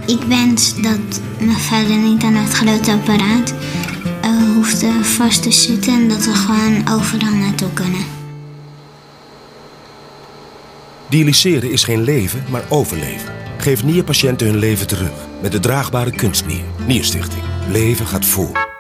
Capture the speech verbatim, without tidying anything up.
Ik wens dat mijn vader niet aan het grote apparaat uh, hoeft uh, vast te zitten en dat we gewoon overal naartoe kunnen. Dialyseren is geen leven, maar overleven. Geef nierpatiënten hun leven terug met de draagbare kunstnier. Nierstichting. Leven gaat voor.